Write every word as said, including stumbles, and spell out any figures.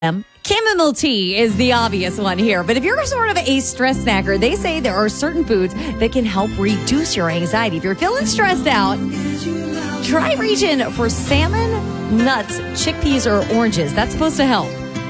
Um, chamomile tea is the obvious one here, but if you're sort of a stress snacker, they say there are certain foods that can help reduce your anxiety. If you're feeling stressed out, try reaching for salmon, nuts, chickpeas, or oranges. That's supposed to help.